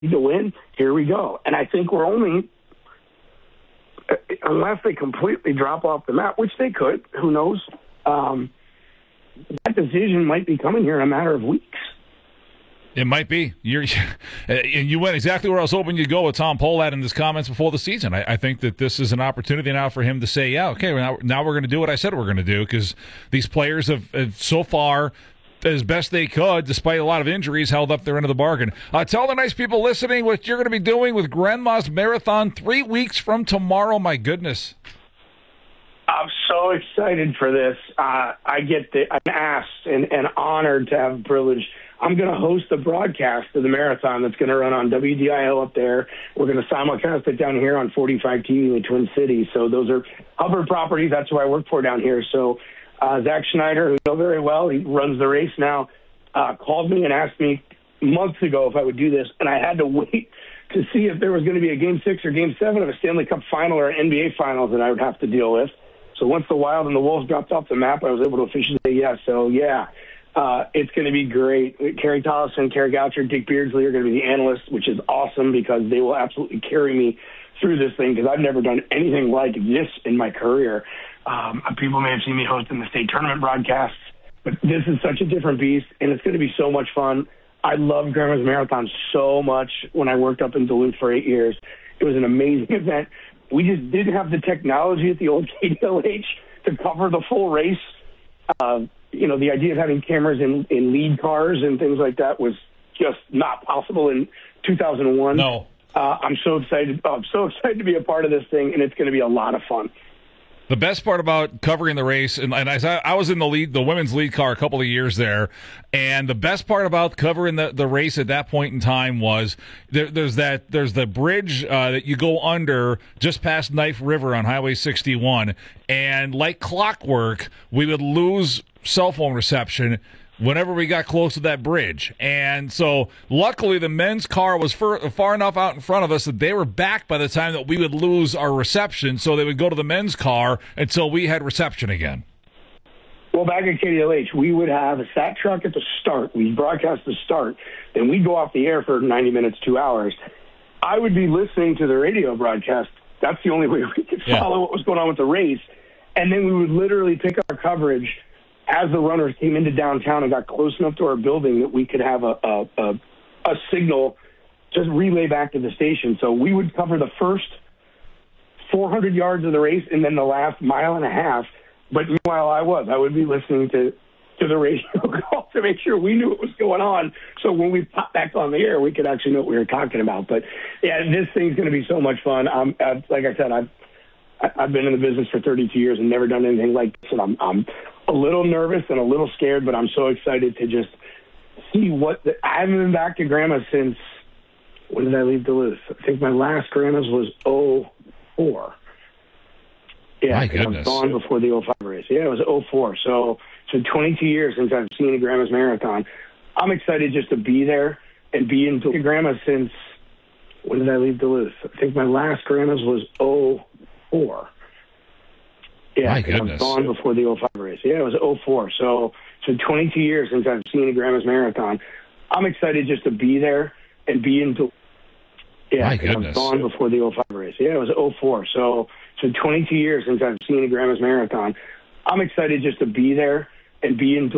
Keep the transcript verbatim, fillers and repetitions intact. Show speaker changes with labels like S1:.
S1: to win, here we go. And I think we're only, unless they completely drop off the map, which they could, who knows, um, that decision might be coming here in a matter of weeks.
S2: It might be. You're, and you went exactly where I was hoping you'd go with Tom Pohlad in his comments before the season. I, I think that this is an opportunity now for him to say, yeah, okay, now, now we're going to do what I said we're going to do, because these players have, have so far, as best they could, despite a lot of injuries, held up their end of the bargain. Uh, tell the nice people listening what you're going to be doing with Grandma's Marathon three weeks from tomorrow. My goodness.
S1: I'm so excited for this. Uh, I get the, I'm asked and, and honored to have the privilege. I'm going to host the broadcast of the marathon that's going to run on W D I L up there. We're going to simulcast it down here on forty-five T V in the Twin Cities. So those are Hubbard properties. That's who I work for down here. So uh, Zach Schneider, who you know very well, he runs the race now, uh, called me and asked me months ago if I would do this. And I had to wait to see if there was going to be a game six or game seven of a Stanley Cup final or an N B A finals that I would have to deal with. So once the Wild and the Wolves dropped off the map, I was able to officially say yes. So, yeah. Uh, it's going to be great. Kerry Tollison, Kerry Goucher, Dick Beardsley are going to be the analysts, which is awesome because they will absolutely carry me through this thing because I've never done anything like this in my career. Um, people may have seen me hosting the state tournament broadcasts, but this is such a different beast, and it's going to be so much fun. I loved Grandma's Marathon so much when I worked up in Duluth for eight years. It was an amazing event. We just didn't have the technology at the old K D L H to cover the full race. Uh, you know, the idea of having cameras in, in lead cars and things like that was just not possible in two thousand one.
S2: No.
S1: Uh, I'm so excited. Oh, I'm so excited to be a part of this thing, and it's going to be a lot of fun.
S2: The best part about covering the race, and, and I, I was in the lead, the women's lead car a couple of years there, and the best part about covering the, the race at that point in time was there, there's that there's the bridge uh, that you go under just past Knife River on Highway sixty-one, and like clockwork, we would lose cell phone reception whenever we got close to that bridge. And so luckily the men's car was far, far enough out in front of us that they were back by the time that we would lose our reception, so they would go to the men's car until we had reception again.
S1: Well, back at K D L H, we would have a sat truck at the start. We'd broadcast the start. Then we'd go off the air for ninety minutes, two hours. I would be listening to the radio broadcast. That's the only way we could follow yeah. what was going on with the race. And then we would literally pick up our coverage as the runners came into downtown and got close enough to our building that we could have a, a, a, a signal just relay back to the station. So we would cover the first four hundred yards of the race and then the last mile and a half. But meanwhile, I was. I would be listening to, to the radio call to make sure we knew what was going on. So when we popped back on the air, we could actually know what we were talking about. But, yeah, this thing's going to be so much fun. Um, uh, like I said, I've I've been in the business for thirty-two years and never done anything like this. And I'm, I'm a little nervous and a little scared, but I'm so excited to just see what the, I haven't been back to Grandma since, when did I leave Duluth? I think my last Grandma's was oh four. Yeah,
S2: my
S1: I
S2: goodness.
S1: was gone before the oh five race. Yeah, it was oh four. So, so twenty-two years since I've seen a Grandma's Marathon. I'm excited just to be there and be in Grandma since, when did I leave Duluth? I think my last Grandma's was oh four. Yeah,
S2: my
S1: I
S2: goodness.
S1: was gone before the oh five race. Yeah, it was oh four. So, so twenty-two years since I've seen a Grandma's Marathon. I'm excited just to be there and be in Duluth. Yeah,
S2: my
S1: I
S2: goodness.
S1: was gone before the oh five race. Yeah, it was oh four. So, so twenty-two years since I've seen a Grandma's Marathon. I'm excited just to be there and be in